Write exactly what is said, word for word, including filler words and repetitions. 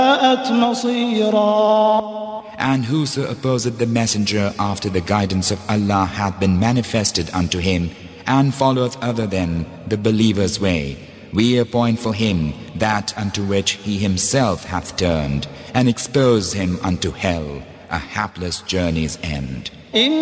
And whoso opposeth the messenger after the guidance of Allah hath been manifested unto him, and followeth other than the believer's way, we appoint for him that unto which he himself hath turned, and expose him unto hell, a hapless journey's end.